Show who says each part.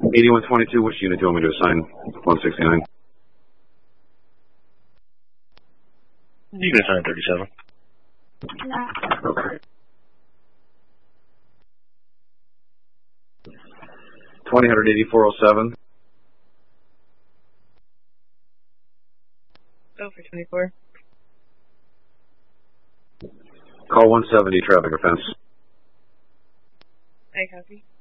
Speaker 1: 8122, which unit do you want me to assign 169?
Speaker 2: You can assign 37.
Speaker 1: Okay. 208407.
Speaker 3: Go for 24.
Speaker 1: Call 170, traffic offense.
Speaker 3: I copy.